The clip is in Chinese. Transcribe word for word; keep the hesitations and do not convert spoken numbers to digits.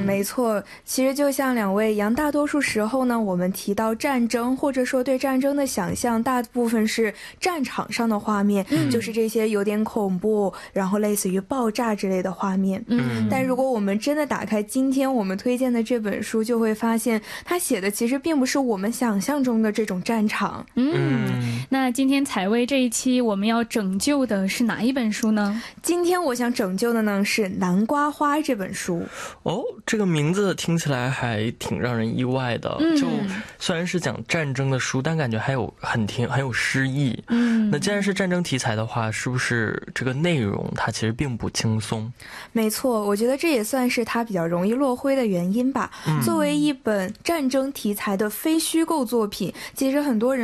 没错，其实就像两位杨，大多数时候呢我们提到战争或者说对战争的想象大部分是战场上的画面，就是这些有点恐怖然后类似于爆炸之类的画面。但如果我们真的打开今天我们推荐的这本书，就会发现它写的其实并不是我们想象中的这种战场。 嗯，那今天采薇这一期我们要拯救的是哪一本书呢？ 今天我想拯救的呢是南瓜花这本书。 哦，这个名字听起来还挺让人意外的，就虽然是讲战争的书，但感觉还有很挺很有诗意。嗯，那既然是战争题材的话，是不是这个内容它其实并不轻松？ 没错，我觉得这也算是它比较容易落灰的原因吧。作为一本战争题材的非虚构作品，其实很多人